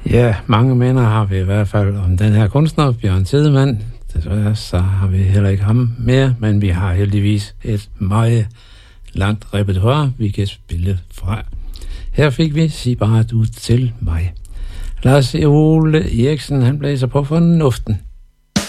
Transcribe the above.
Ja, mange minder har vi i hvert fald om den her kunstner, Bjørn Tidemand. Desværre så har vi heller ikke ham mere, men vi har heldigvis et meget langt repertoire, vi kan spille fra. Her fik vi Sig bare du til mig. Lars Ole Eriksen, han blæser på fornuften.